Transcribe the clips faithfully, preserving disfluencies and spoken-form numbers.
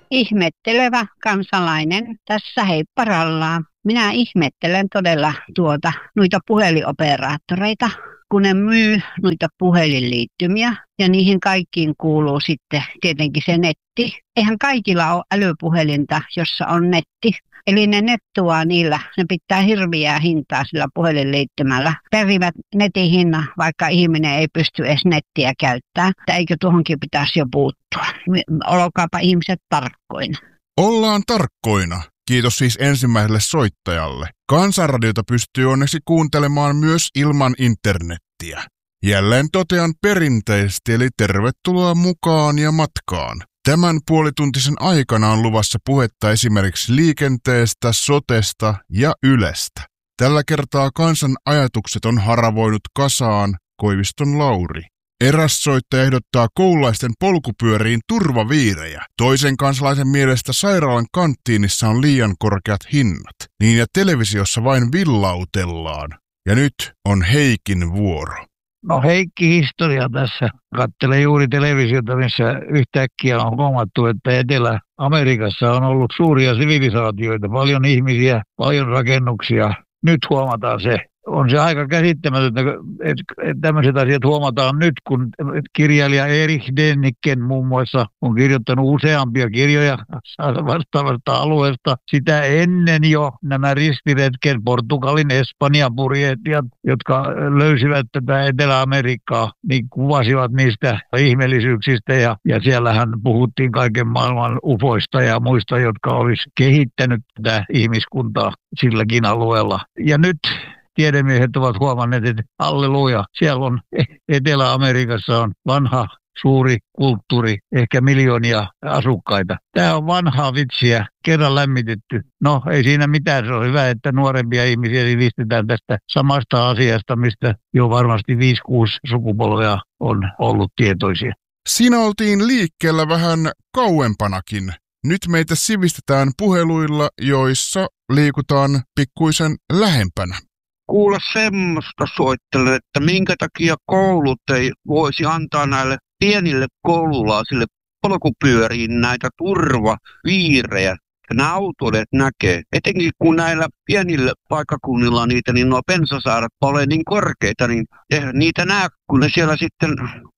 Ihmettelevä kansalainen tässä heipparallaan. Minä ihmettelen todella tuota noita puhelinoperaattoreita, kun ne myy noita puhelinliittymiä ja niihin kaikkiin kuuluu sitten tietenkin se netti. Eihän kaikilla ole älypuhelinta, jossa on netti. Eli ne nettuaa niillä, ne pitää hirviää hintaa sillä puhelinliittymällä. Perivät netin hinnan, vaikka ihminen ei pysty edes nettiä käyttämään. Eikö tuohonkin pitäisi jo puuttua? Olkaapa ihmiset tarkkoina. Ollaan tarkkoina. Kiitos siis ensimmäiselle soittajalle. Kansanradiota pystyy onneksi kuuntelemaan myös ilman internettiä. Jälleen totean perinteisesti, eli tervetuloa mukaan ja matkaan. Tämän puolituntisen aikana on luvassa puhetta esimerkiksi liikenteestä, sotesta ja Ylestä. Tällä kertaa kansan ajatukset on haravoinut kasaan Koiviston Lauri. Eräs soittaja ehdottaa koululaisten polkupyöriin turvaviirejä. Toisen kansalaisen mielestä sairaalan kanttiinissa on liian korkeat hinnat. Niin ja televisiossa vain villautellaan. Ja nyt on Heikin vuoro. No Heikki historia tässä. Katselen juuri televisiota, missä yhtäkkiä on huomattu, että Etelä-Amerikassa on ollut suuria sivilisaatioita, paljon ihmisiä, paljon rakennuksia. Nyt huomataan se. On se aika käsittämätöntä, että tämmöiset asiat huomataan nyt, kun kirjailija Erich Däniken muun muassa on kirjoittanut useampia kirjoja vastaavasta alueesta. Sitä ennen jo nämä ristiretken Portugalin, Espanjan purjehtijat, jotka löysivät tätä Etelä-Amerikkaa, niin kuvasivat niistä ihmeellisyyksistä. Ja, ja siellähän puhuttiin kaiken maailman ufoista ja muista, jotka olisi kehittänyt tätä ihmiskuntaa silläkin alueella. Ja nyt tiedemiehet ovat huomanneet, että halleluja, siellä on Etelä-Amerikassa on vanha suuri kulttuuri, ehkä miljoonia asukkaita. Tämä on vanhaa vitsiä, kerran lämmitetty. No ei siinä mitään, se on hyvä, että nuorempia ihmisiä sivistetään tästä samasta asiasta, mistä jo varmasti viisi kuusi sukupolvea on ollut tietoisia. Siinä oltiin liikkeellä vähän kauempanakin. Nyt meitä sivistetään puheluilla, joissa liikutaan pikkuisen lähempänä. Kuule semmoista soittelen, että minkä takia koulut ei voisi antaa näille pienille koululaisille polkupyöriin näitä turvaviirejä. Nämä autoilijat näkee, etenkin kun näillä pienillä paikkakunnilla niitä, niin nuo bensasaarat ole niin korkeita, niin niitä näe, kun ne siellä sitten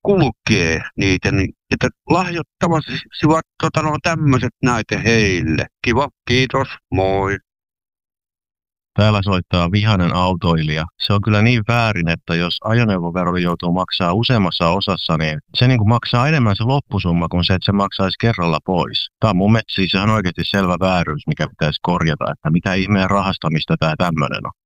kulkee niitä, niin että lahjoittavasivat tota, no, tämmöiset näitä heille. Kiva, kiitos, moi. Täällä soittaa vihainen autoilija. Se on kyllä niin väärin, että jos ajoneuvovero joutuu maksaa useammassa osassa, niin se niin kuin maksaa enemmän se loppusumma kuin se, että se maksaisi kerralla pois. Tämä on mun mielestä siis ihan oikeasti selvä vääryys, mikä pitäisi korjata, että mitä ihmeen rahastamista tämä tämmöinen on.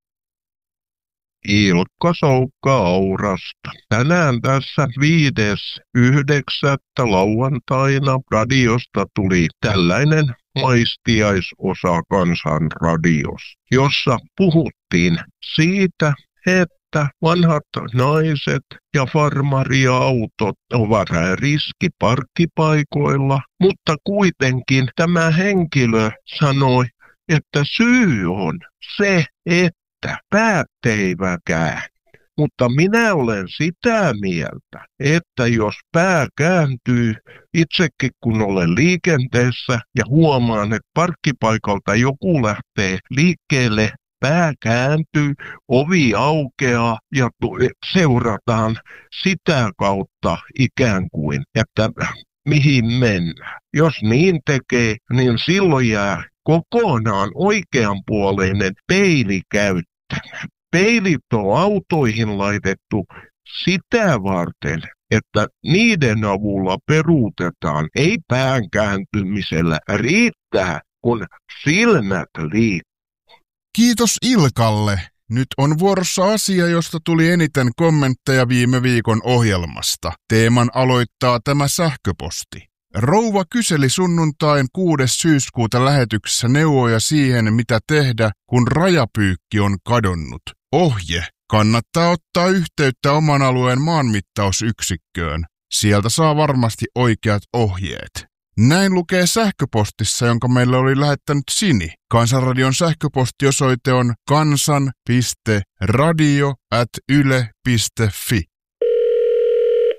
Ilkka Soukka Aurasta. Tänään tässä viides yhdeksättä lauantaina radiosta tuli tällainen maistiaisosa Kansanradios, jossa puhuttiin siitä, että vanhat naiset ja farmariautot ovat riski parkkipaikoilla, mutta kuitenkin tämä henkilö sanoi, että syy on se, että päät eivät käänny. Mutta minä olen sitä mieltä, että jos pää kääntyy, itsekin kun olen liikenteessä ja huomaan, että parkkipaikalta joku lähtee liikkeelle, pää kääntyy, ovi aukeaa ja seurataan sitä kautta ikään kuin, että mihin mennään. Jos niin tekee, niin silloin jää kokonaan oikeanpuoleinen peili käyttämään. Peilit on autoihin laitettu sitä varten, että niiden avulla peruutetaan, ei pään kääntymisellä riittää, kun silmät liikkuu. Kiitos Ilkalle. Nyt on vuorossa asia, josta tuli eniten kommentteja viime viikon ohjelmasta. Teeman aloittaa tämä sähköposti. Rouva kyseli sunnuntain kuudes syyskuuta lähetyksessä neuvoja siihen, mitä tehdä, kun rajapyykki on kadonnut. Ohje. Kannattaa ottaa yhteyttä oman alueen maanmittausyksikköön. Sieltä saa varmasti oikeat ohjeet. Näin lukee sähköpostissa, jonka meille oli lähettänyt Sini. Kansanradion sähköpostiosoite on kansan piste radio ät yle piste fi.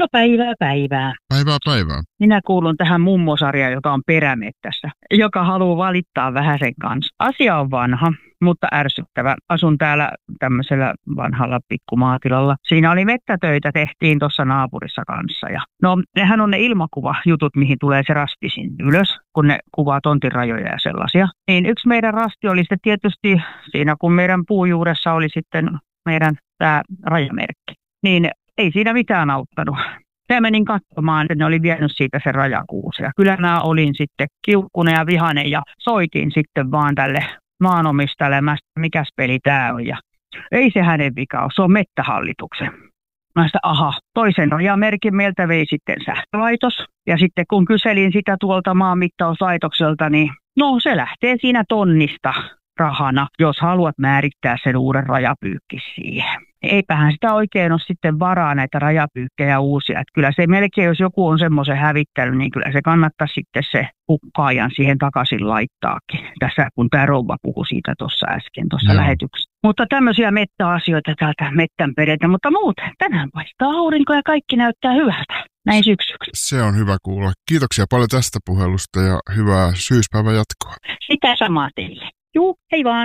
No päivää päivää. Päivää päivää. Minä kuulun tähän mummosarjaan, joka on perämettässä, joka haluaa valittaa vähäsen kanssa. Asia on vanha, mutta ärsyttävä. Asun täällä tämmöisellä vanhalla pikkumaatilalla. Siinä oli mettätöitä, tehtiin tuossa naapurissa kanssa. Ja no, nehän on ne ilmakuvajutut, mihin tulee se rastisin ylös, kun ne kuvaa tontin rajoja ja sellaisia. Niin yksi meidän rasti oli sitten tietysti siinä, kun meidän puujuuressa oli sitten meidän tämä rajamerkki. Niin ei siinä mitään auttanut. Mä menin katsomaan, että ne oli vienyt siitä sen rajakuusen. Ja kyllä mä olin sitten kiukkunen ja vihainen ja soitin sitten vaan tälle maanomistajalle, mikäs peli tää on. Ja ei se hänen vika ole, se on Mettähallituksen. Mä sitä, aha, toisen rajamerkin meiltä vei sitten sähkölaitos. Ja sitten kun kyselin sitä tuolta maanmittauslaitokselta, niin no se lähtee siinä tonnista rahana, jos haluat määrittää sen uuden rajapyykki siihen. Eipähän sitä oikein ole sitten varaa näitä rajapyykkejä uusia. Että kyllä se melkein, jos joku on semmoisen hävittänyt, niin kyllä se kannattaa sitten se hukkaajan siihen takaisin laittaakin. Tässä kun tämä rouva puhui siitä tuossa äsken tuossa lähetyksessä. Mutta tämmöisiä mettäasioita täältä mettän perältä. Mutta muuten, tänään paistaa aurinko ja kaikki näyttää hyvältä. Näin syksyksi. Se on hyvä kuulla. Kiitoksia paljon tästä puhelusta ja hyvää syyspäivän jatkoa. Sitä samaa teille. Juu, hei vaan.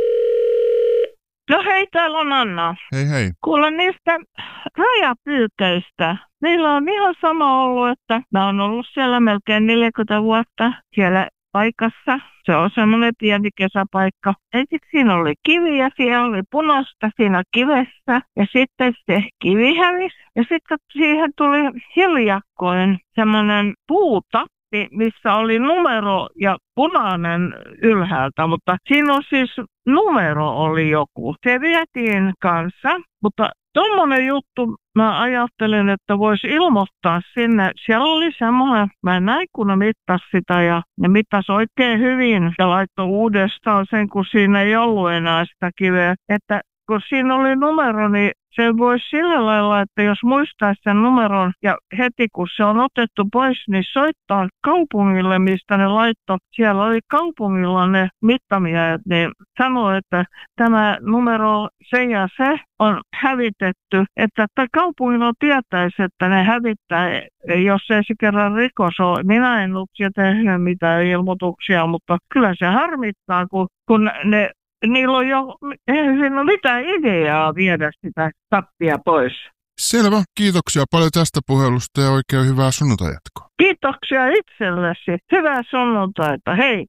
No hei, täällä on Anna. Hei hei. Kuule niistä rajapyykeistä. Meillä on ihan sama ollut, että mä oon ollut siellä melkein neljäkymmentä vuotta siellä paikassa. Se on semmoinen pieni kesäpaikka. Ensiksi siinä oli kivi ja siellä oli punaista siinä kivessä. Ja sitten se kivi hävisi. Ja sitten siihen tuli hiljakkoin semmoinen puuta, missä oli numero ja punainen ylhäältä, mutta siinä on siis numero oli joku. Se vietiin kanssa, mutta tommonen juttu mä ajattelin, että voisi ilmoittaa sinne. Siellä oli semmoinen, mä näin kun ne mittasi sitä ja ne mittasi oikein hyvin ja laittoi uudestaan sen, kun siinä ei ollut enää sitä kiveä. Että kun siinä oli numero, niin se voisi sillä lailla, että jos muistaisi sen numeron ja heti kun se on otettu pois, niin soittaa kaupungille, mistä ne laittoi. Siellä oli kaupungilla ne mittamia, niin sanoi, että tämä numero se ja se on hävitetty. Että kaupungilla tietäisi, että ne hävittää, jos ei se kerran rikos ole. Minä en ollut tehnyt mitään ilmoituksia, mutta kyllä se harmittaa, kun, kun ne... Niillä on jo, eihän siinä ole mitään ideaa viedä sitä tappia pois. Selvä. Kiitoksia paljon tästä puhelusta ja oikein hyvää sunnuntajatkoa. Kiitoksia itsellesi. Hyvää sunnuntaita. Hei.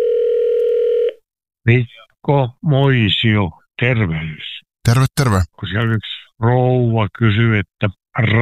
Mikko Moisio, terveys. Terve, terve. Kun siellä yksi rouva kysyi, että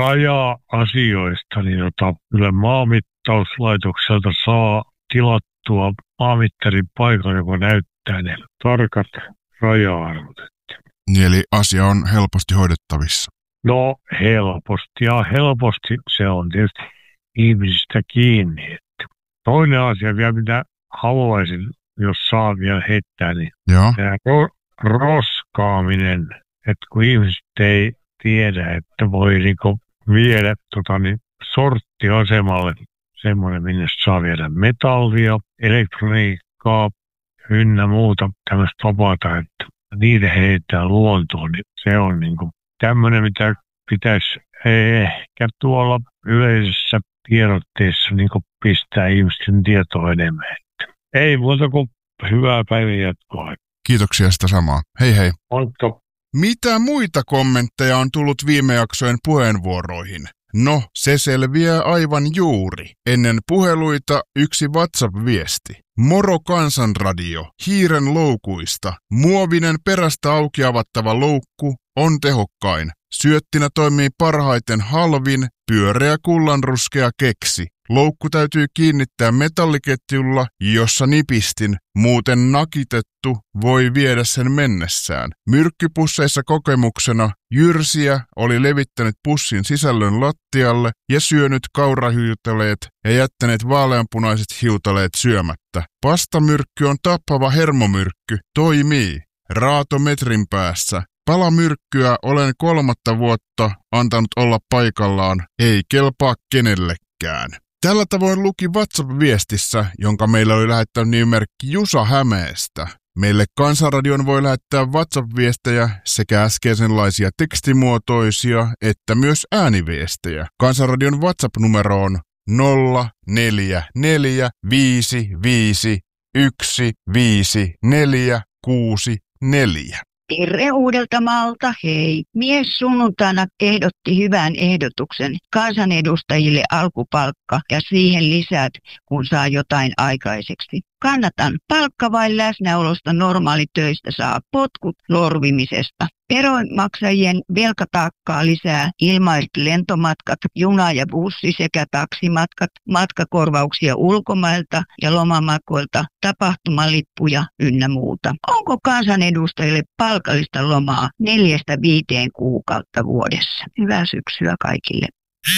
raja-asioista, niin jota kyllä maanmittauslaitokselta saa tilattua maamittarin paikalle, joka näyttää ne tarkat raja-arvot. Niin, eli asia on helposti hoidettavissa. No helposti ja helposti se on tietysti ihmisistä kiinni. Että toinen asia vielä, mitä haluaisin, jos saa vielä heittää, niin Joo. tämä ro- roskaaminen, että kun ihmiset ei tiedä, että voi niinku viedä tota, niin sorttiasemalle semmoinen, minne saa viedä metallia, elektroniikkaa, ynnä muuta tämmöistä vapaata, että niitä heittää luontoon, niin se on niinku tämmöinen, mitä pitäisi ehkä tuolla yleisessä tiedotteessa niinku pistää ihmisten tietoa enemmän. Että ei muuta kuin hyvää päivän jatkoa. Kiitoksia sitä samaa. Hei hei. Moikka. Mitä muita kommentteja on tullut viime jaksojen puheenvuoroihin? No, se selviää aivan juuri. Ennen puheluita yksi WhatsApp-viesti. Moro Kansanradio, hiiren loukuista. Muovinen perästä auki avattava loukku on tehokkain. Syöttinä toimii parhaiten halvin, pyöreä kullanruskea keksi. Loukku täytyy kiinnittää metalliketjulla, jossa nipistin, muuten nakitettu voi viedä sen mennessään. Myrkkypusseissa kokemuksena jyrsiä oli levittänyt pussin sisällön lattialle ja syönyt kaurahiutaleet ja jättäneet vaaleanpunaiset hiutaleet syömättä. Pastamyrkky on tappava hermomyrkky, toimii. Raato metrin päässä. Palamyrkkyä olen kolmatta vuotta antanut olla paikallaan, ei kelpaa kenellekään. Tällä tavoin luki WhatsApp-viestissä, jonka meillä oli lähettänyt nimimerkki Jusa Hämeestä. Meille Kansanradion voi lähettää WhatsApp-viestejä sekä äskeisenlaisia tekstimuotoisia että myös ääniviestejä. Kansanradion WhatsApp-numero on nolla neljä neljä viisi viisi yksi viisi neljä kuusi neljä. Terve Uudeltamaalta, hei. Mies sunnuntaina ehdotti hyvän ehdotuksen kansanedustajille alkupalkka ja siihen lisät, kun saa jotain aikaiseksi. Kannatan. Palkka vain läsnäolosta normaalitöistä saa potkut lorvimisesta. Veronmaksajien velkataakkaa lisää ilmaiset lentomatkat, juna- ja bussi- sekä taksimatkat, matkakorvauksia ulkomailta ja lomamatkoilta, tapahtumalippuja ynnä muuta. Onko kansanedustajille palkallista lomaa neljästä viiteen kuukautta vuodessa? Hyvää syksyä kaikille.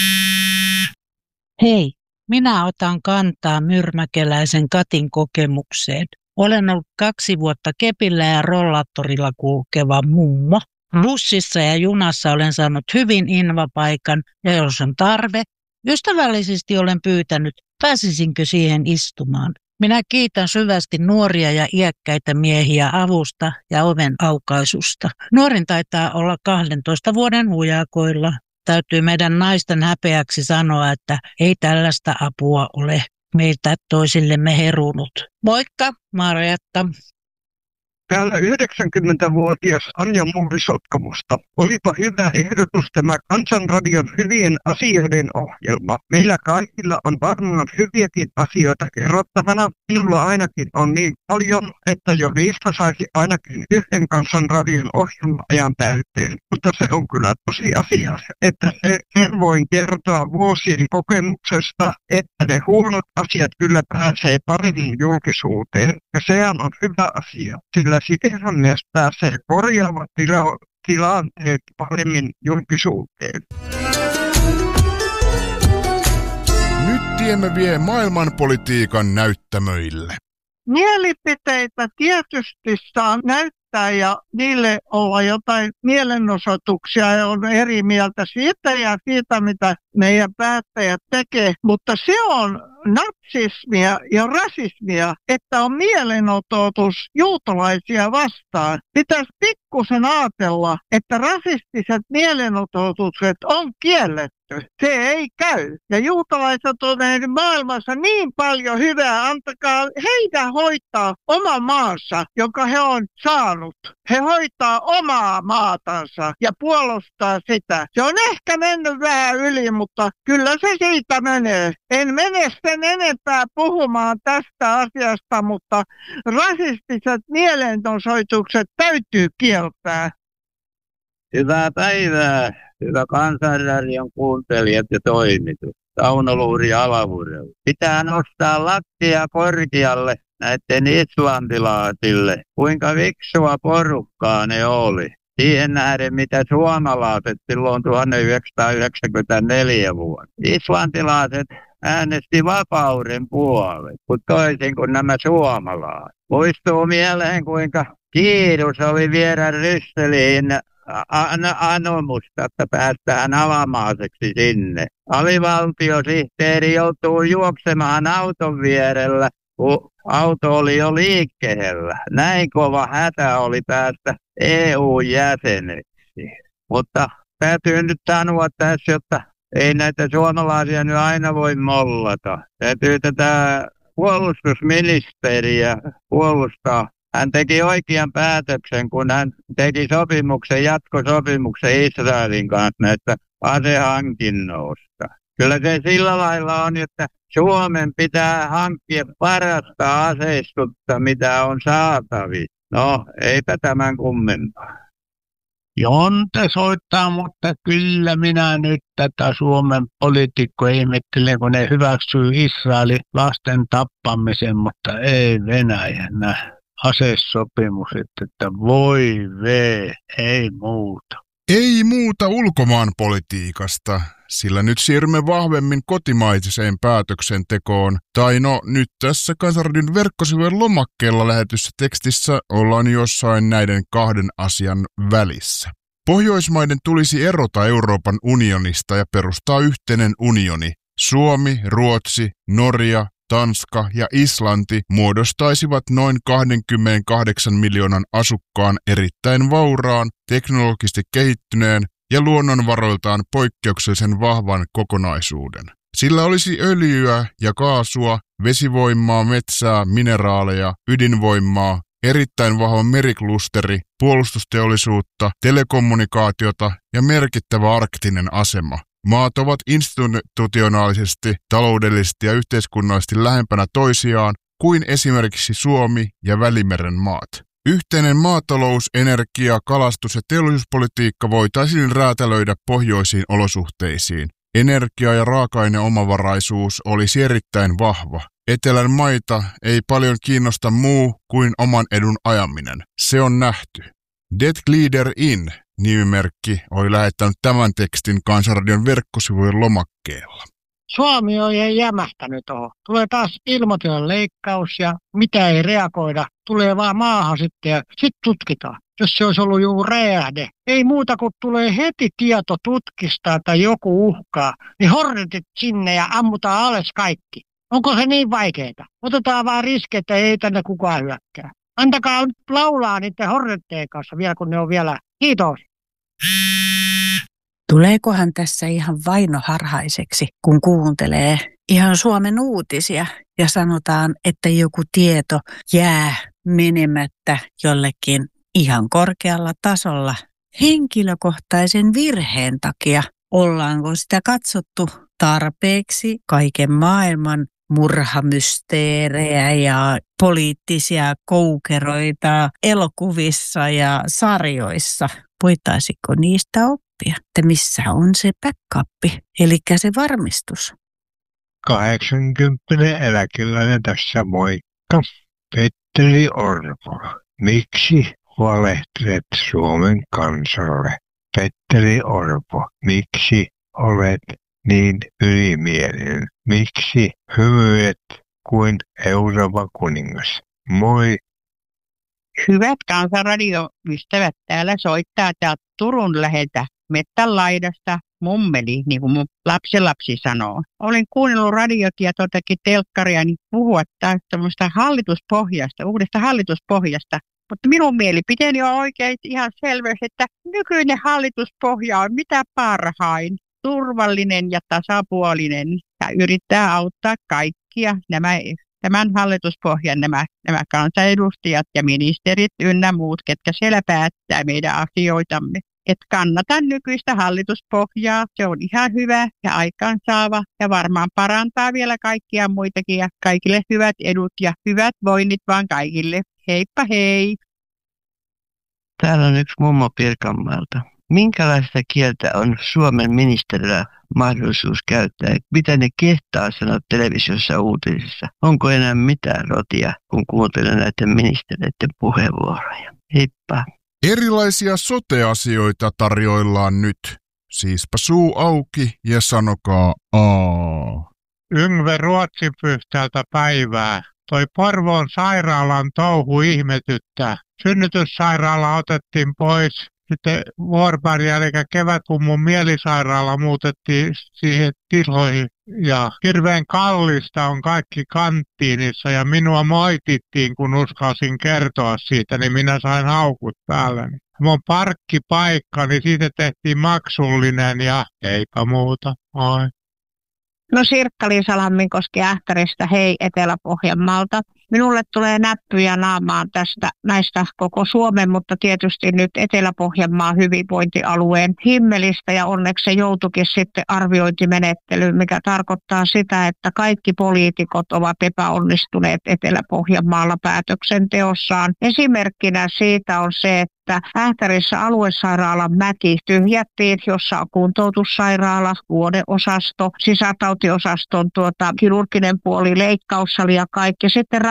Hei, minä otan kantaa myrmäkeläisen Katin kokemukseen. Olen ollut kaksi vuotta kepillä ja rollaattorilla kulkeva mummo. Bussissa ja junassa olen saanut hyvin invapaikan ja jos on tarve, ystävällisesti olen pyytänyt, pääsisinkö siihen istumaan. Minä kiitän syvästi nuoria ja iäkkäitä miehiä avusta ja oven aukaisusta. Nuorin taitaa olla kahdentoista vuoden hujakoilla. Täytyy meidän naisten häpeäksi sanoa, että ei tällaista apua ole meiltä toisillemme herunut. Moikka, Marjatta. Täällä yhdeksänkymmentävuotias Anja Muuri-Sotkamosta. Olipa hyvä ehdotus tämä Kansanradion hyvien asioiden ohjelma. Meillä kaikilla on varmaan hyviäkin asioita kerrottavana. Minulla ainakin on niin paljon, että jo niistä saisi ainakin yhden Kansanradion ohjelma-ajan täyteen. Mutta se on kyllä tosiasia, että se voin kertoa vuosien kokemuksesta, että ne huonot asiat kyllä pääsee paremmin julkisuuteen. Ja sehän on hyvä asia, sillä siten myös pääsee korjaamaan tila- tilanteet paremmin julkisuuteen. Nyt tiemme vie maailmanpolitiikan näyttämöille. Mielipiteitä tietysti saa näyttää ja niille olla jotain mielenosoituksia ja on eri mieltä siitä ja siitä, mitä meidän päättäjät tekee. Mutta se on natsismia ja rasismia, että on mielenosoitus juutalaisia vastaan. Pitäisi pikkusen ajatella, että rasistiset mielenosoitukset on kielletty. Se ei käy. Ja juutalaiset on nähnyt maailmassa niin paljon hyvää. Antakaa heidän hoitaa oma maansa, jonka he on saanut. He hoitaa omaa maatansa ja puolustaa sitä. Se on ehkä mennyt vähän yli, mutta kyllä se siitä menee. En mene sen enempää puhumaan tästä asiasta, mutta rasistiset mielenosoitukset täytyy kieltää. Hyvää päivää, hyvä Kansanradion kuuntelijat ja toimitus. Tauno Luuri Alavurella. Pitää nostaa lattia korkealle näiden islantilaisille. Kuinka viksua porukkaa ne oli. Siihen nähden, mitä suomalaiset silloin tuhatyhdeksänsataayhdeksänkymmentäneljä vuonna. Islantilaiset äänesti vapauden puolet, mutta toisin kuin nämä suomalaiset. Muistuu mieleen, kuinka kiirus oli viedä Rysseliin anomusta, että päästään alamaiseksi sinne. Alivaltiosihteeri joutuu juoksemaan auton vierellä, kun auto oli jo liikkeellä. Näin kova hätä oli päästä E U-jäseneksi. Mutta täytyy nyt sanoa tässä, että ei näitä suomalaisia nyt aina voi mollata. Täytyy tätä puolustusministeriä puolustaa. Hän teki oikean päätöksen, kun hän teki sopimuksen, jatkosopimuksen Israelin kanssa näistä asehankinnoista. Kyllä se sillä lailla on, että Suomen pitää hankkia parasta aseistutta, mitä on saatavissa. No, eipä tämän kummempaa. Jonte soittaa, mutta kyllä minä nyt tätä Suomen poliitikkoa ihmettelen, kun ne hyväksyy Israelin lasten tappamisen, mutta ei Venäjän asesopimus, että voi vee, ei muuta. Ei muuta ulkomaanpolitiikasta, sillä nyt siirrymme vahvemmin kotimaiseen päätöksentekoon. Tai no, nyt tässä Kansanradion verkkosivujen lomakkeella lähetyssä tekstissä ollaan jossain näiden kahden asian välissä. Pohjoismaiden tulisi erota Euroopan unionista ja perustaa yhteinen unioni. Suomi, Ruotsi, Norja, Tanska ja Islanti muodostaisivat noin kaksikymmentäkahdeksan miljoonan asukkaan erittäin vauraan, teknologisesti kehittyneen ja luonnonvaroiltaan poikkeuksellisen vahvan kokonaisuuden. Sillä olisi öljyä ja kaasua, vesivoimaa, metsää, mineraaleja, ydinvoimaa, erittäin vahva meriklusteri, puolustusteollisuutta, telekommunikaatiota ja merkittävä arktinen asema. Maat ovat institutionaalisesti, taloudellisesti ja yhteiskunnallisesti lähempänä toisiaan kuin esimerkiksi Suomi ja Välimeren maat. Yhteinen maatalous, energia, kalastus ja teollisuuspolitiikka voitaisiin räätälöidä pohjoisiin olosuhteisiin. Energia- ja raaka-aineomavaraisuus olisi erittäin vahva. Etelän maita ei paljon kiinnosta muu kuin oman edun ajaminen. Se on nähty. Det glider in -nimimerkki oli lähettänyt tämän tekstin Kansanradion verkkosivujen lomakkeella. Suomi on ihan jämähtänyt tuohon. Tulee taas ilmoitetun leikkaus ja mitä ei reagoida. Tulee vaan maahan sitten ja sitten tutkitaan. Jos se olisi ollut joku räjähde. Ei muuta kuin tulee heti tieto tutkistaa tai joku uhkaa. Niin hornetit sinne ja ammutaan alas kaikki. Onko se niin vaikeaa? Otetaan vaan riski, että ei tänne kukaan hyökkää. Antakaa nyt laulaa niiden hornetteen kanssa vielä, kun ne on vielä. Kiitos. Tuleekohan tässä ihan vainoharhaiseksi, kun kuuntelee ihan Suomen uutisia ja sanotaan, että joku tieto jää menemättä jollekin ihan korkealla tasolla henkilökohtaisen virheen takia? Ollaanko sitä katsottu tarpeeksi kaiken maailman murhamysteerejä ja poliittisia koukeroita elokuvissa ja sarjoissa? Voitaisiko niistä oppia, että missä on se backup, eli se varmistus? kahdeksankymppinen eläkeläinen tässä moikka. Petteri Orpo, miksi valehtelet Suomen kansalle? Petteri Orpo, miksi olet niin ylimielinen? Miksi hymyilet kuin Euroopan kuningas? Moi! Hyvät Kansanradio-ystävät, täällä soittaa täältä Turun läheltä mettän laidasta mummeli, niin kuin mun lapsenlapsi sanoo. Olen kuunnellut radiot ja totakin telkkaria niin puhua tämmöistä hallituspohjasta, uudesta hallituspohjasta. Mutta minun mielipiteeni on oikein ihan selvästi, että nykyinen hallituspohja on mitä parhain, turvallinen ja tasapuolinen ja yrittää auttaa kaikkia nämä Tämän hallituspohjan nämä, nämä kansanedustajat ja ministerit ynnä muut, ketkä siellä päättää meidän asioitamme. Et kannatan nykyistä hallituspohjaa, se on ihan hyvä ja aikaansaava ja varmaan parantaa vielä kaikkia muitakin ja kaikille hyvät edut ja hyvät voinnit vaan kaikille. Heippa hei! Täällä on yksi mummo Pirkanmaalta. Minkälaista kieltä on Suomen ministerillä mahdollisuus käyttää? Mitä ne kehtaa sanoa televisiossa uutisissa? Onko enää mitään rotia, kun kuuntelen näiden ministereiden puheenvuoroja? Heippa! Erilaisia sote-asioita tarjoillaan nyt. Siispä suu auki ja sanokaa aa. Yngve Ruotsipyhtältä päivää. Toi Porvoon sairaalan touhu ihmetyttää. Synnytyssairaala otettiin pois. Sitten Vuorberg, eli kevätkummun mielisairaala, muutettiin siihen tiloihin. Ja hirveän kallista on kaikki kanttiinissa ja minua moitittiin, kun uskalsin kertoa siitä, niin minä sain haukut päälläni. Mun parkkipaikka, niin siitä tehtiin maksullinen ja eipä muuta. Moi. No Sirkka-Liisa Lamminkoski Ähtäristä, hei Etelä-Pohjanmaalta. Minulle tulee näppyjä naamaan tästä näistä koko Suomen, mutta tietysti nyt Etelä-Pohjanmaan hyvinvointialueen himmelistä ja onneksi se joutuikin sitten arviointimenettelyyn, mikä tarkoittaa sitä, että kaikki poliitikot ovat epäonnistuneet Etelä-Pohjanmaalla päätöksenteossaan. Esimerkkinä siitä on se, että Ähtärissä aluesairaalan mäki tyhjättiin, jossa on kuntoutussairaala, vuodeosasto, sisätautiosaston tuota, kirurginen puoli, leikkaussali ja kaikki. Sitten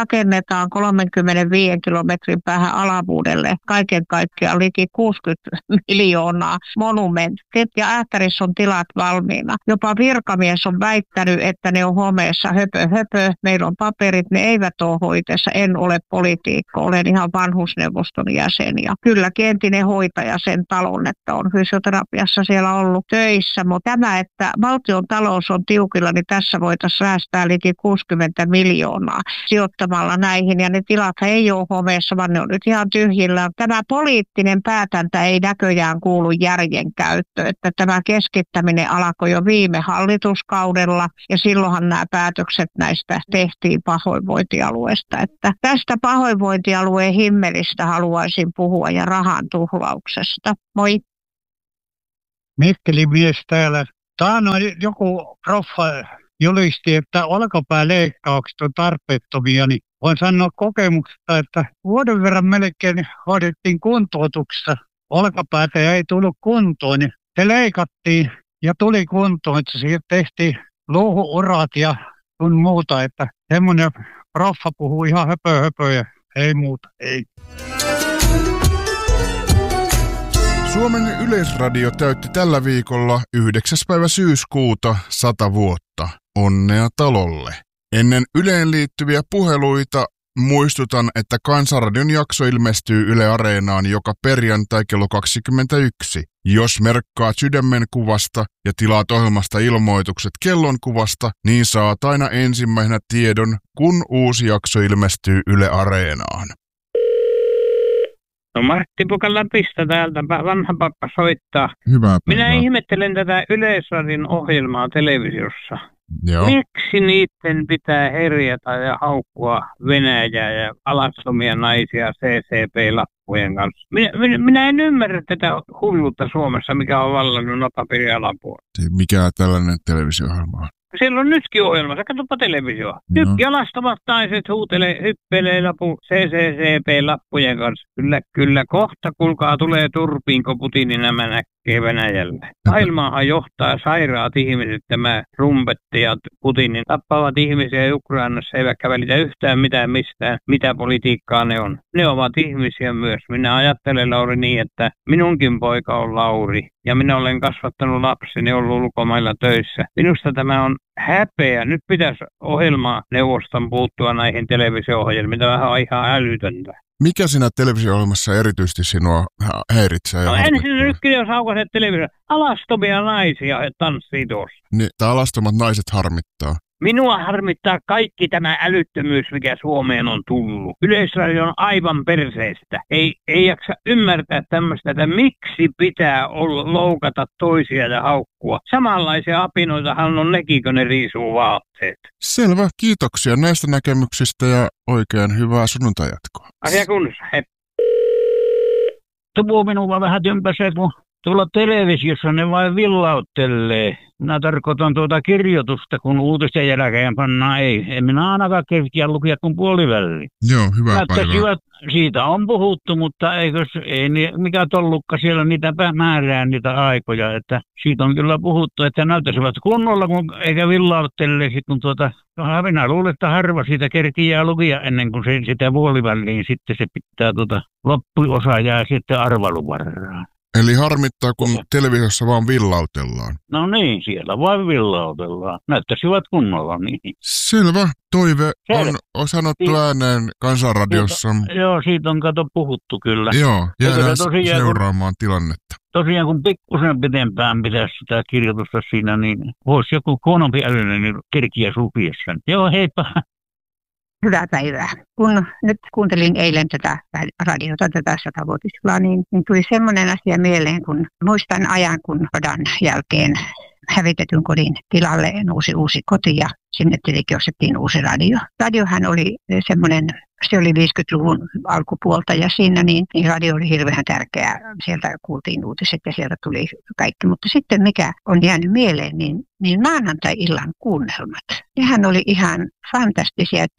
rakennetaan kolmekymmentäviisi kilometrin päähän Alavuudelle kaiken kaikkiaan liki kuusikymmentä miljoonaa monumentit ja Ähtärissä on tilat valmiina. Jopa virkamies on väittänyt, että ne on homeessa höpö höpö. Meillä on paperit, ne eivät ole hoiteessa. En ole poliitikko, olen ihan vanhusneuvoston jäsen ja kylläkin entinen hoitaja sen talon, että on fysioterapiassa siellä ollut töissä. Mutta tämä, että valtion talous on tiukilla, niin tässä voitaisiin säästää liki kuusikymmentä miljoonaa sijoittamalla näihin. Ja ne tilat ei ole homeessa, vaan ne on nyt ihan tyhjillä. Tämä poliittinen päätäntä ei näköjään kuulu järjen käyttöön, että tämä keskittäminen alkoi jo viime hallituskaudella ja silloinhan nämä päätökset näistä tehtiin pahoinvointialueesta. Että tästä pahoinvointialueen himmelistä haluaisin puhua ja rahan tuhlauksesta. Moi! Mikkelin mies täällä. Taannoin joku proffa julisti, että olkapääleikkaukset on tarpeettomia, niin voin sanoa kokemuksesta, että vuoden verran melkein hoidettiin kuntoutuksessa. Olkapäätä ei tullut kuntoon, niin se leikattiin ja tuli kuntoon, että siihen tehtiin luuhuurat ja sun muuta, että semmoinen proffa puhuu ihan höpö höpö ja ei muuta, ei. Suomen Yleisradio täytti tällä viikolla yhdeksäs päivä syyskuuta sata vuotta. Onnea talolle! Ennen Yleen liittyviä puheluita muistutan, että Kansanradion jakso ilmestyy Yle Areenaan joka perjantai kello kaksikymmentäyksi. Jos merkkaat sydämen kuvasta ja tilaat ohjelmasta ilmoitukset kellon kuvasta, niin saat aina ensimmäisenä tiedon, kun uusi jakso ilmestyy Yle Areenaan. No Martti Pukalla pistä täältä, vanha pappa soittaa. Hyvää päivää. Minä ihmettelen tätä Yleisradion ohjelmaa televisiossa. Joo. Miksi niiden pitää herjata ja haukkua Venäjää ja alastomia naisia C C P-lappujen kanssa? Minä, minä, minä en ymmärrä tätä hulluutta Suomessa, mikä on vallannut napapiirin alapuolella. Mikä tällainen televisio-ohjelma on? Siellä on nytkin ohjelmassa, katsopa televisioa. Tykki alastavat naiset huutelee, hyppelee lapu C C C P-lappujen kanssa. Kyllä, kyllä kohta kulkaa tulee turpiin, kun Putinin nämä näkee Venäjällä. Maailmaahan johtaa sairaat ihmiset, tämä rumpetti ja Putinin tappavat ihmisiä Ukrainassa, eivätkä välitä yhtään mitään mistään, mitä politiikkaa ne on. Ne ovat ihmisiä myös. Minä ajattelen, Lauri, niin, että minunkin poika on Lauri ja minä olen kasvattanut lapseni, ollut ulkomailla töissä. Minusta tämä on häpeä. Nyt pitäisi ohjelmaneuvoston puuttua näihin televisio-ohjelmiin. Tämä on ihan älytöntä. Mikä siinä televisio-ohjelmassa erityisesti sinua häiritsee? No ensin nytkin, jos aukaset televisio. Alastomia naisia tanssii tuossa. Niin, tämä alastomat naiset harmittaa. Minua harmittaa kaikki tämä älyttömyys, mikä Suomeen on tullut. Yleisradio on aivan perseestä. Ei, ei jaksa ymmärtää tämmöistä, että miksi pitää olla, loukata toisia ja haukkua. Samanlaisia apinoitahan on nekin, kun ne riisuu vaatteet. Selvä, kiitoksia näistä näkemyksistä ja oikein hyvää sunnuntajatkoa. Asia kunnossa, hei. Tuo minua vähän tympäsee, kun tuolla televisiossa ne vain villauttelee. Minä tarkoitan tuota kirjoitusta, kun uutisten jälkeen pannaan ei. En minä ainakaan kerkiä lukea kuin puoliväliin. Joo, hyvää päivää. Siitä on puhuttu, mutta eikö ei mikä tollukka siellä niitä määrää niitä aikoja. Että siitä on kyllä puhuttu, että näyttäisivät kunnolla, kun eikä villauttele. Kun tuota, minä luulen, että harva siitä kerkiää lukia ennen kuin se, sitä puoliväliin sitten se pitää tuota loppuosa jää sitten arvailuvarraan. Eli harmittaa, kun televisiossa vaan villautellaan. No niin, siellä vaan villautellaan. Näyttäisivät kunnolla niin. Selvä. Toive on, on sanottu ääneen Kansanradiossa. Siitä, joo, siitä on kato puhuttu kyllä. Joo, jäädään tosiaan, seuraamaan kun, tilannetta. Tosiaan kun pikkusen pitempään pitäisi sitä kirjoitusta siinä, niin voisi joku huonompi älyinen niin kerkiä supiessa. Joo, heippa. Hyvää päivää. Kun nyt kuuntelin eilen tätä radiota, tätä satavuotisjuhlaa, niin, niin tuli semmoinen asia mieleen, kun muistan ajan, kun sodan jälkeen hävitetyn kodin tilalle nousi uusi koti ja sinne tietenkin ostettiin uusi radio. Radiohan oli semmoinen, se oli viisikymmentäluvun alkupuolta ja siinä niin, niin radio oli hirveän tärkeä. Sieltä kuultiin uutiset ja sieltä tuli kaikki. Mutta sitten mikä on jäänyt mieleen, niin, niin maanantai-illan kuunnelmat. Nehän oli ihan fantastisia, että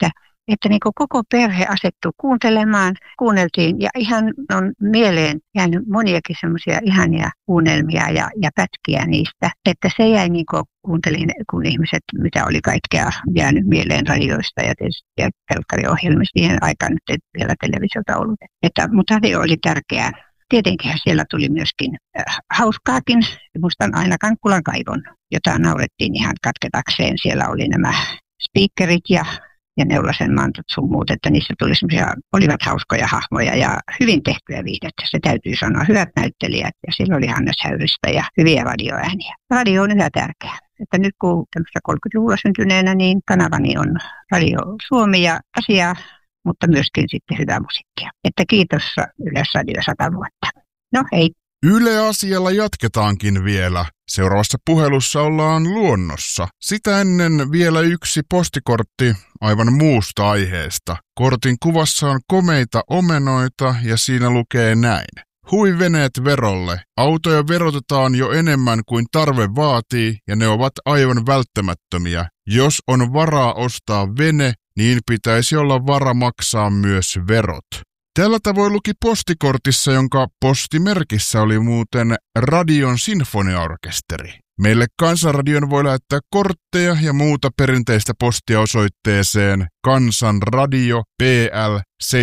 että niin kuin koko perhe asettui kuuntelemaan, kuunneltiin ja ihan on mieleen jäänyt moniakin semmoisia ihania kuunnelmia ja, ja pätkiä niistä, että se jäi niin kuin kuuntelin, kun ihmiset, mitä oli kaikkea jäänyt mieleen radioista ja tietysti telkkariohjelmista, siihen aikaan nyt ei vielä televisiota ollut. Että, mutta radio oli tärkeää. Tietenkin siellä tuli myöskin äh, hauskaakin. Muistan aina Kankkulan kaivon, jota naurettiin ihan katketakseen. Siellä oli nämä speakerit ja, ja Neulasen mantot sun muut, että niissä tuli semmoisia, olivat hauskoja hahmoja ja hyvin tehtyä viihdettä. Se täytyy sanoa, hyvät näyttelijät ja siellä oli Hannes Häyristä ja hyviä radioääniä. Radio on yhä tärkeää. Että nyt kun tämmöistä kolmekymmentäluvulla syntyneenä, niin kanavani on Radio Suomi ja asia, mutta myöskin sitten hyvää musiikkia. Että kiitos Yleisradio sata vuotta. No hei. Yle Asialla jatketaankin vielä. Seuraavassa puhelussa ollaan luonnossa. Sitä ennen vielä yksi postikortti aivan muusta aiheesta. Kortin kuvassa on komeita omenoita ja siinä lukee näin. Hui veneet verolle. Autoja verotetaan jo enemmän kuin tarve vaatii ja ne ovat aivan välttämättömiä. Jos on varaa ostaa vene, niin pitäisi olla vara maksaa myös verot. Tällä tavoin luki postikortissa, jonka postimerkissä oli muuten Radion sinfoniaorkesteri. Meille Kansanradion voi lähettää kortteja ja muuta perinteistä postia osoitteeseen Kansanradio P L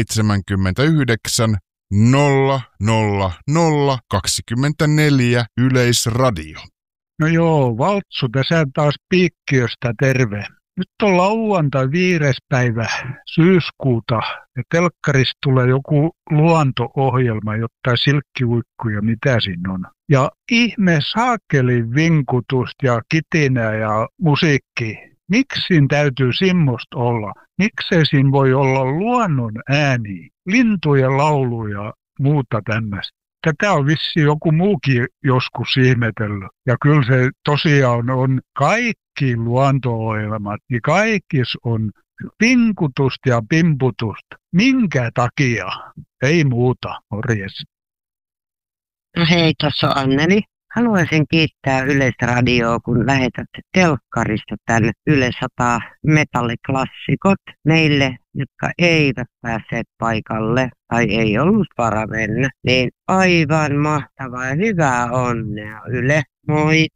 seitsemänkymmentäyhdeksän nolla nolla nolla kaksikymmentäneljä Yleisradio. No joo, Valtsu tässä taas Piikkiöstä terve. Nyt on lauantai viides päivä syyskuuta ja telkkarista tulee joku luonto-ohjelma, jotain silkkiuikkuja, mitä siinä on. Ja ihme saakelin vinkutusta ja kitinää ja musiikki. Miksi siinä täytyy semmoista olla? Miksei siinä voi olla luonnon ääni, lintujen laulu ja muuta tämmöistä? Tätä on vissi joku muukin joskus ihmetellyt. Ja kyllä se tosiaan on kaikki luonto-ohjelmat, niin kaikissa on vinkutusta ja pimputusta. Minkä takia? Ei muuta, morjes. No hei, tuossa on Anneli. Haluaisin kiittää Yleisradioa, kun lähetätte telkkarista tänne Yle sata metalliklassikot meille, jotka eivät päässeet paikalle tai ei ollut vara mennä. Niin aivan mahtavaa ja hyvää onnea Yle. Moi!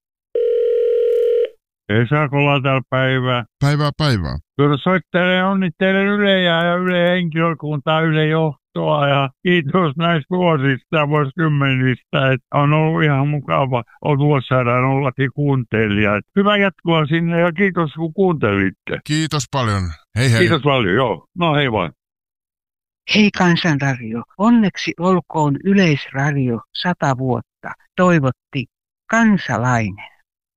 Esakolla täällä päivää. Päivää päivää. Kyllä soittelen onnittelen Yle ja Yle henkilökuntaa, Yle johtoa ja kiitos näistä vuosista ja vuosikymmenistä, että on ollut ihan mukava vuosisadan ollakin kuuntelijat. Hyvä jatkoa sinne ja kiitos kun kuuntelitte. Kiitos paljon. Hei hei. Kiitos paljon, joo. No hei vaan. Hei Kansanradio, onneksi olkoon Yleisradio sata vuotta, toivotti kansalainen.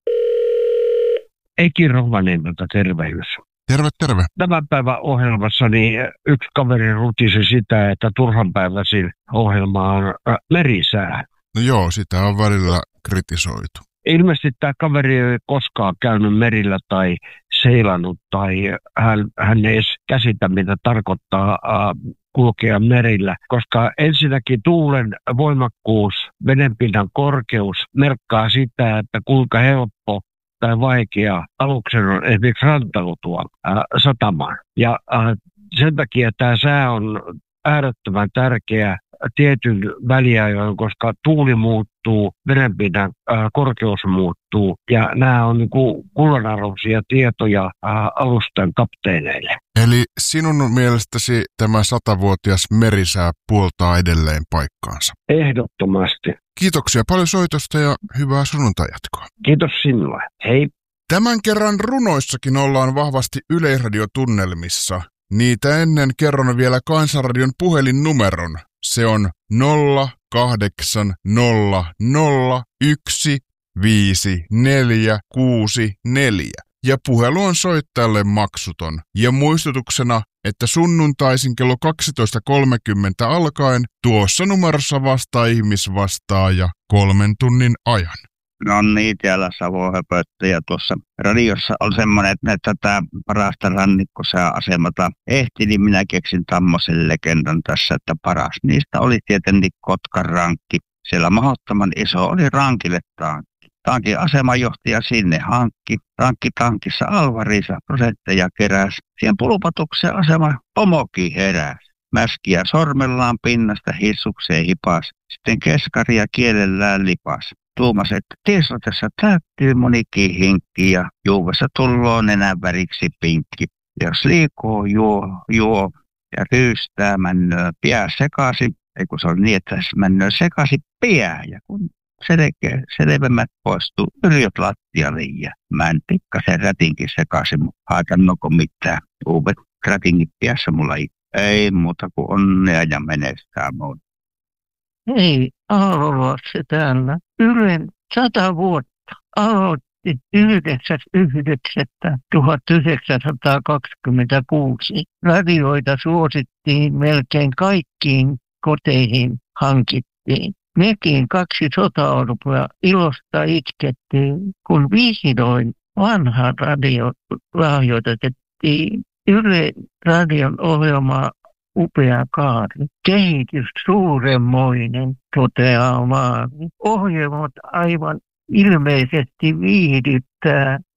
Eki Rovaniemeltä tervehdys. Terve, terve. Tämän päivän ohjelmassa niin yksi kaveri rutisi sitä, että turhanpäiväisin ohjelma on merisää. No joo, sitä on välillä kritisoitu. Ilmeisesti tämä kaveri ei koskaan käynyt merillä tai seilannut tai hän, hän ei edes käsitä, mitä tarkoittaa äh, kulkea merillä, koska ensinnäkin tuulen voimakkuus, vedenpinnan korkeus merkkaa sitä, että kuinka helppo tai vaikea aluksen on esimerkiksi rantautua äh, satamaan. Ja äh, sen takia tämä sää on äärettömän tärkeä tietyn väliajoin, koska tuuli muuttuu, vedenpinnan äh, korkeus muuttuu ja nämä on niin kuin kullanarvoisia tietoja äh, alusten kapteeneille. Eli sinun mielestäsi tämä satavuotias merisää puoltaa edelleen paikkaansa? Ehdottomasti. Kiitoksia paljon soitosta ja hyvää sunnuntai-jatkoa. Kiitos sinulle. Hei. Tämän kerran runoissakin ollaan vahvasti Yleisradiotunnelmissa. Niitä ennen kerron vielä Kansanradion puhelinnumeron. Se on nolla kahdeksan nolla nolla yksi viisi neljä kuusi neljä. Ja puhelu on soittajalle maksuton. Ja muistutuksena, että sunnuntaisin kello kaksitoista kolmekymmentä alkaen tuossa numerossa vastaa ihmisvastaaja kolmen tunnin ajan. No niin, täällä Savo höpötti ja tuossa radiossa on semmoinen, että tätä parasta rannikkosääasemata ehti, niin minä keksin tämmöisen legendan tässä, että paras niistä oli tietenkin Kotkan rankki. Siellä mahdottoman iso oli rankille tankki. Tankin asemajohtaja sinne hankki. Tankki tankissa Alvarissa prosentteja keräsi. Siihen pulupatukseen asema pomokin heräsi. Mäskiä sormellaan pinnasta hissukseen hipas. Sitten keskaria kielellään lipas. Tuumas, että tiesotessa täyttyy monikin hinkki ja juuvessa tulloo nenän väriksi pinkki. Jos liikoo juo, juo ja ryystää männöä pää sekaisin, ei kun se on niin, että männöä sekaisin pää. Ja kun selkeä, selvemmät poistuu, yrjot lattialiin ja mä en pikkasen rätinkin sekaisin, mutta haitannoko mitään. Uudet rätingit päässä mulla ei muuta kuin onnea ja menestää muuta. Hei, Aalolassa täällä. Ylen sata vuotta aloitti yhdeksäs yhdeksättä tuhatyhdeksänsataakaksikymmentäkuusi. Radioita suosittiin melkein kaikkiin koteihin hankittiin. Mekin kaksi sotaorpoa ilosta itkettiin, kun vihdoin vanha radio lahjoitettiin. Yle radion ohjelma Upea kaari. Kehitys suuremmoinen, toteaa Maari. Ohjelmat aivan ilmeisesti viihdyttää